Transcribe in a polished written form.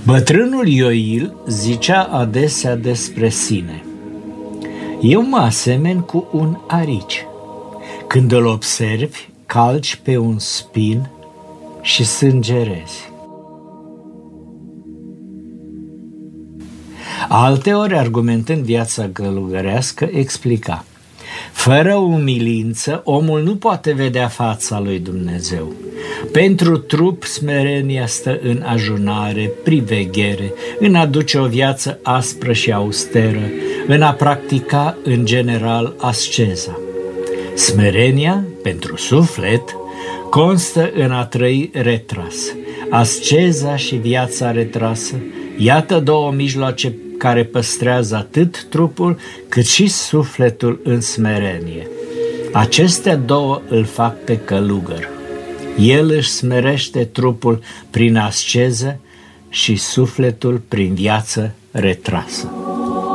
Bătrânul Ioil zicea adesea despre sine: eu mă asemeni cu un arici. Când îl observi, calci pe un spin și sângerezi. Alteori, argumentând viața călugărească, explica: fără umilință, omul nu poate vedea fața lui Dumnezeu. Pentru trup, smerenia stă în ajunare, priveghere, în a duce o viață aspră și austeră, în a practica, în general, asceza. Smerenia, pentru suflet, constă în a trăi retras. Asceza și viața retrasă, iată două mijloace care păstrează atât trupul cât și sufletul în smerenie. Acestea două îl fac pe călugăr. El își smerește trupul prin asceză și sufletul prin viață retrasă.